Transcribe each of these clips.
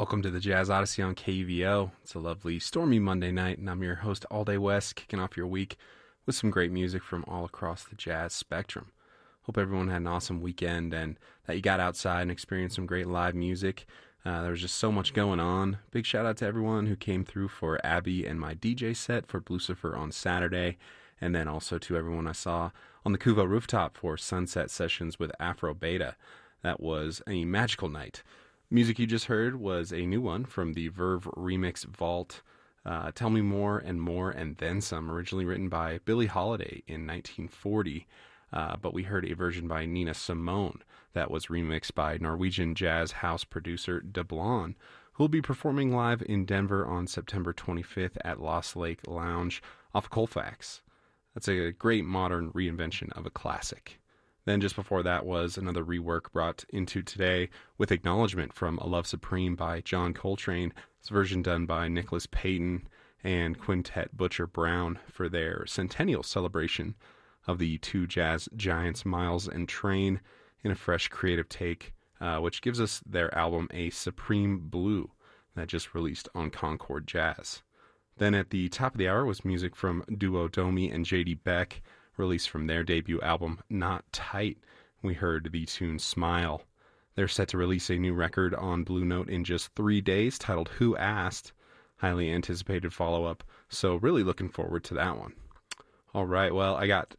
Welcome to the Jazz Odyssey on KVO. It's a lovely, stormy Monday night, and I'm your host, All Day West, kicking off your week with some great music from all across the jazz spectrum. Hope everyone had an awesome weekend and that you got outside and experienced some great live music. There was just so much going on. Big shout out to everyone who came through for Abby and my DJ set for Blucifer on Saturday, and then also to everyone I saw on the Kuvo rooftop for Sunset Sessions with Afro Beta. That was a magical night. Music you just heard was a new one from the Verve Remix Vault, Tell Me More and Then Some, originally written by Billie Holiday in 1940, but we heard a version by Nina Simone that was remixed by Norwegian jazz house producer DeBlon, who will be performing live in Denver on September 25th at Lost Lake Lounge off Colfax. That's a great modern reinvention of a classic. Then just before that was another rework brought into today with Acknowledgement from A Love Supreme by John Coltrane. It's a version done by Nicholas Payton and Quintet Butcher Brown for their centennial celebration of the two jazz giants Miles and Train in a fresh creative take, which gives us their album A Supreme Blue that just released on Concord Jazz. Then at the top of the hour was music from duo Domi and J.D. Beck, released from their debut album, Not Tight. We heard the tune Smile. They're set to release a new record on Blue Note in just 3 days titled Who Asked? Highly anticipated follow-up, so really looking forward to that one. All right, well, I got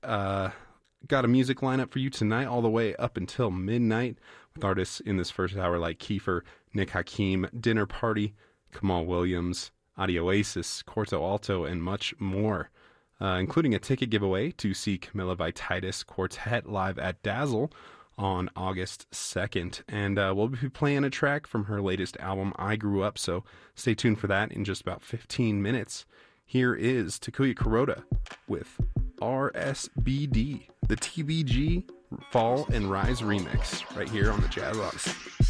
a music lineup for you tonight all the way up until midnight with artists in this first hour like Kiefer, Nick Hakim, Dinner Party, Kamal Williams, Audioasis, Corto Alto, and much more. Including a ticket giveaway to see Camilla Vititis Quartet live at Dazzle on August 2nd. And we'll be playing a track from her latest album, I Grew Up, so stay tuned for that in just about 15 minutes. Here is Takuya Kuroda with RSBD, the TBG Fall and Rise remix, right here on the Jazz Odyssey.